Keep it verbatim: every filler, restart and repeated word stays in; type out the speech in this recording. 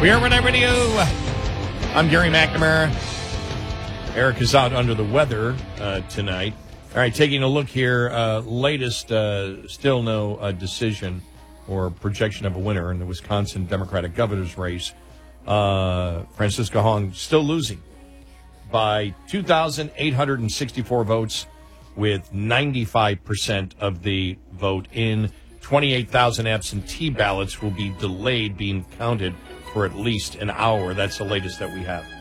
We are Renee Radio. I'm Gary McNamara. Eric is out under the weather uh, tonight. All right, taking a look here. Uh, latest, uh, still no uh, decision or projection of a winner in the Wisconsin Democratic governor's race. Uh, Francisca Hong still losing by two thousand eight hundred sixty-four votes with ninety-five percent of the vote in. twenty-eight thousand absentee ballots will be delayed being counted for at least an hour. That's the latest that we have.